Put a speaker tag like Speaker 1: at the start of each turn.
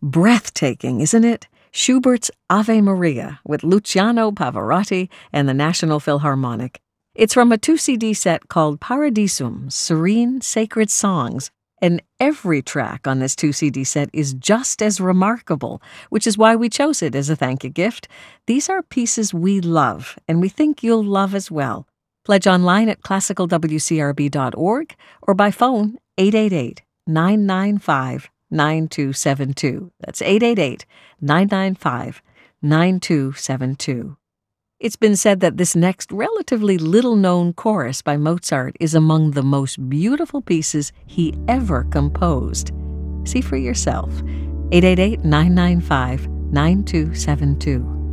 Speaker 1: Breathtaking, isn't it? Schubert's Ave Maria with Luciano Pavarotti and the National Philharmonic. It's from a 2 CD set called Paradisum, Serene Sacred Songs, and every track on this 2 CD set is just as remarkable, which is why we chose it as a thank you gift. These are pieces we love, and we think you'll love as well. Pledge online at classicalwcrb.org or by phone 888-995-9272. That's 888-995-9272. It's been said that this next relatively little-known chorus by Mozart is among the most beautiful pieces he ever composed. See for yourself. 888-995-9272.